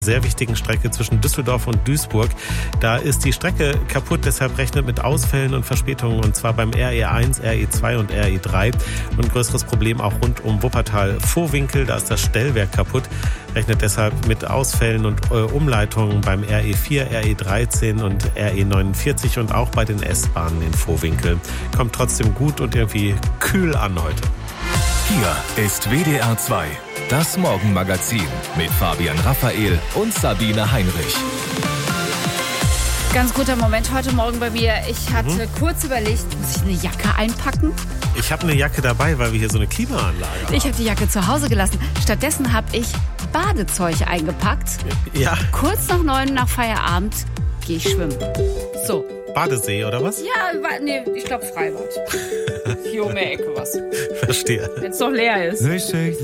Sehr wichtigen Strecke zwischen Düsseldorf und Duisburg. Da ist die Strecke kaputt, deshalb rechnet mit Ausfällen und Verspätungen, und zwar beim RE1, RE2 und RE3. Und ein größeres Problem auch rund um Wuppertal-Vohwinkel, da ist das Stellwerk kaputt, rechnet deshalb mit Ausfällen und Umleitungen beim RE4, RE13 und RE49 und auch bei den S-Bahnen in Vohwinkel. Kommt trotzdem gut und irgendwie kühl an heute. Hier ist WDR 2, das Morgenmagazin mit Fabian Raphael und Sabine Heinrich. Ganz guter Moment heute Morgen bei mir. Ich hatte kurz überlegt, muss ich eine Jacke einpacken? Ich habe eine Jacke dabei, weil wir hier so eine Klimaanlage haben. Ich habe die Jacke zu Hause gelassen. Stattdessen habe ich Badezeug eingepackt. Ja. Kurz nach 9 nach Feierabend gehe ich schwimmen. So. Badesee oder was? Ja, nee, ich glaube Freibad. Hier um die Ecke was. Verstehe. Wenn es noch leer ist.